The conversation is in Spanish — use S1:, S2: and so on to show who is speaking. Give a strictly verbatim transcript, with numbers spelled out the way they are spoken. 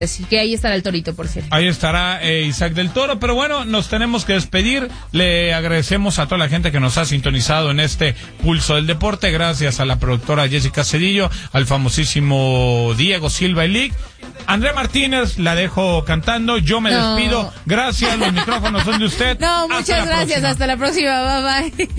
S1: Así que ahí estará el Torito, por cierto.
S2: Ahí estará eh, Isaac del Toro, pero bueno, nos tenemos que despedir. Le agradecemos a toda la gente que nos ha sintonizado en este Pulso del Deporte. Gracias a la productora Jessica Cedillo, al famosísimo Diego Silva Elic. Andrea Martínez, la dejo cantando. Yo me no. despido. Gracias, los micrófonos son de usted.
S1: No, muchas gracias. Próxima. Hasta la próxima. Bye bye.